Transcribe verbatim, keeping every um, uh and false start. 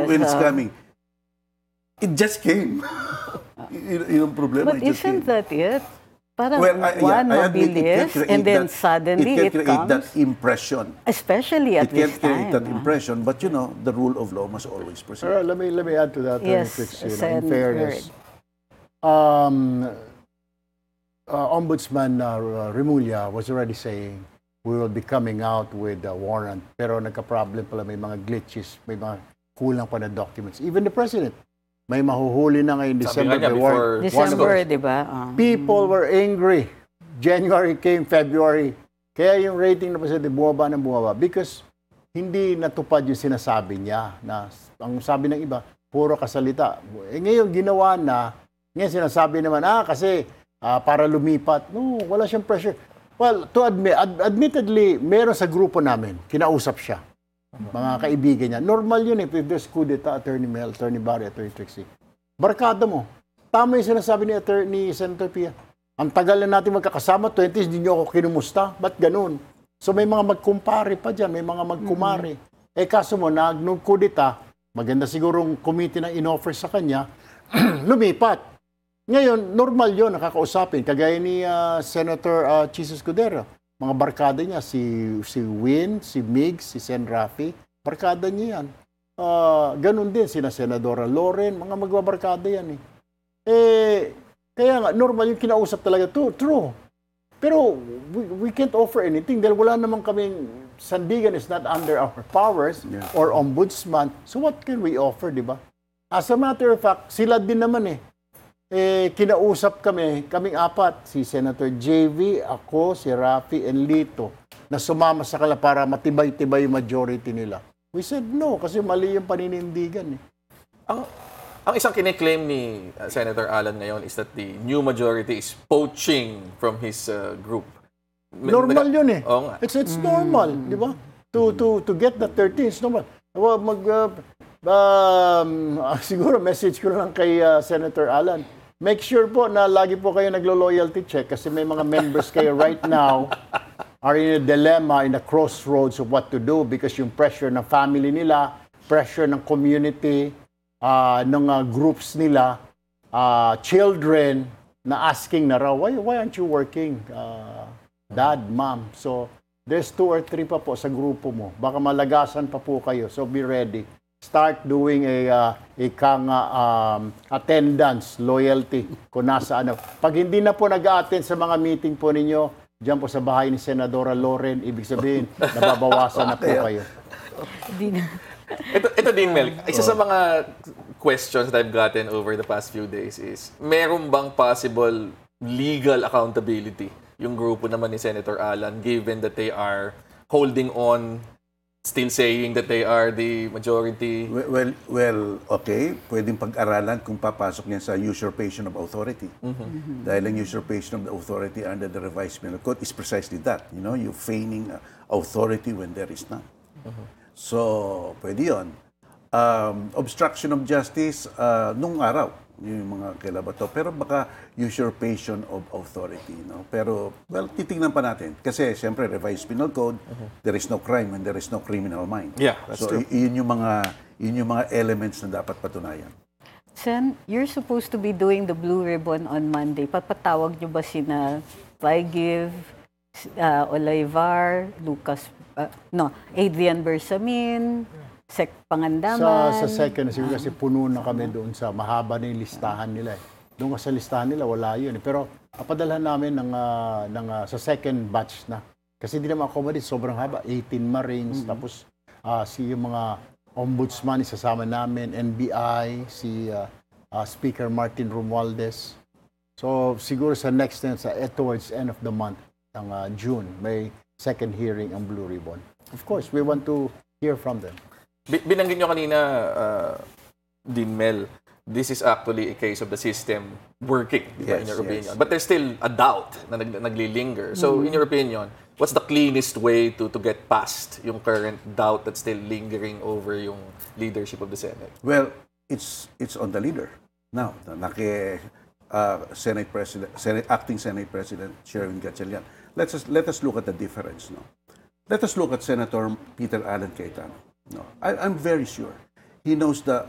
when it's uh, coming. It just came. y- yung problema, But it just isn't came. that it? Parang Well, I- yeah, one I admit it can mabilis, create and then that- suddenly it it, can create that comes. impression. Especially at It can this create time. that ah. impression, but you know, the rule of law must always proceed. Pero let me let me add to that. Attorney Yes, Trixie, you know, Sen. in fairness, Word. um, uh, Ombudsman uh, Remulla was already saying we will be coming out with a warrant. Pero nagka-problem pala, may mga glitches, may mga kulang pa na documents. Even the president, may mahuhuli na ngayon Sabi December. nga niya may before warrant. December, di ba? Ah. People were angry. January came, February. Kaya yung rating na presidente bumaba ng bumaba because hindi natupad yung sinasabi niya na ang sabi ng iba, puro kasalita. Eh ngayon ginawa na, ngayon sinasabi naman, ah kasi ah, para lumipat. No, wala siyang pressure. Well, to admit, ad- admittedly, meron sa grupo namin, kinausap siya. Mga kaibigan niya. Normal yun eh, if there's coup d'etat, Attorney Mel, Attorney Barry, Attorney Trixie. Barkada mo. Tama yung sinasabi ni, Attorney Senator Pia. Ang tagal na natin magkakasama, twenties, hindi niyo ako kinumusta. Ba't ganun? So may mga magkumpare pa dyan, may mga magkumare. Eh kaso mo, nag nung coup d'etat, maganda sigurong committee na in-offer sa kanya, lumipat. Ngayon, normal yun, nakakausapin. Kagaya ni uh, Senator uh, Chis Escudero. Mga barkada niya, si, si Win, si Migs, si Sen Rafi, barkada niya yan. Uh, ganun din, sina Senadora Loren, mga magbabarkada yan eh. Eh, kaya nga, normal yung kinausap talaga. True, true. Pero we, we can't offer anything dahil wala naman kaming, sandigan is not under our powers Yeah. or ombudsman. So what can we offer, di ba? As a matter of fact, sila din naman eh. Eh, kinausap kami, kaming apat, si Senator J V, ako, si Rafi, and Lito, na sumama sa kanila para matibay-tibay yung majority nila. We said no, kasi mali yung paninindigan eh. Ang, ang isang kiniklaim ni uh, Senator Alan ngayon is that the new majority is poaching from his uh, group. May- Normal naga- yun eh. Oo nga. It's it's normal, di ba? To to to get the thirteen, it's normal. Well, mag uh, um, ah, siguro message ko lang kay uh, Senator Alan. Make sure po na lagi po kayo naglo-loyalty check kasi may mga members kayo right now are in a dilemma, in a crossroads of what to do because yung pressure ng family nila, pressure ng community, uh, ng uh, groups nila, uh, children na asking na raw, why, why aren't you working? Uh, dad, mom. So, there's two or three pa po sa grupo mo. Baka malagasan pa po kayo. So, be ready. Start doing a, uh, ika nga, um, attendance, loyalty, kung nasa ano. Pag hindi na po nag-attend sa mga meeting po ninyo, diyan po sa bahay ni Senadora Loren, ibig sabihin, nababawasan na po kayo. Di na. Ito, ito din, Mel. Isa sa mga questions that I've gotten over the past few days is, meron bang possible legal accountability yung grupo naman ni Senator Alan given that they are holding on, still saying that they are the majority? Well, well, well, okay, pwedeng pag-aralan kung papasok niyan sa usurpation of authority. Mm-hmm. Dahil ang usurpation of the authority under the revised penal code is precisely that. You know, you feigning uh, authority when there is none. Mm-hmm. So, pwede yun. Um, obstruction of justice, uh, nung araw, yung mga kailabato. Pero baka usurpation of authority. No? Pero, well, titingnan pa natin. Kasi, siyempre, revised penal code, there is no crime when there is no criminal mind. Yeah, that's so, true. y- yun yung mga yun yung mga elements na dapat patunayan. Sen, you're supposed to be doing the Blue Ribbon on Monday. Papatawag niyo ba sina Vigiv, uh, Olivar, Lucas, uh, no, Adrian Bersamin, Sec Pangandaman? Sa, sa second, siguro kasi puno na kami doon sa mahaba na yung listahan nila eh. Doon ka sa listahan nila, wala yun eh. Pero papadalhan namin ng, ah, ng, ah, sa second batch na. Kasi hindi naman accommodate, sobrang haba. eighteen Marines, tapos ah, si yung mga ombudsman, isasama namin, N B I, si ah, ah, Speaker Martin Romualdez. So siguro sa next, sa eh, towards end of the month, ng ah, June, may second hearing ang Blue Ribbon. Of course, we want to hear from them. Bi- Binanggit nyo kanina, uh, Dean Mel, this is actually a case of the system working, di ba, in Yes, your yes. opinion. But there's still a doubt na nag- naglilinger. So, in your opinion, what's the cleanest way to to get past yung current doubt that's still lingering over yung leadership of the Senate? Well, it's it's on the leader. Now, naki uh, Senate President, Senate, Acting Senate President Sherwin Gatchalian. Let's us, let us look at the difference. No? Let us look at Senator Peter Alan Cayetano. No, I, I'm very sure he knows the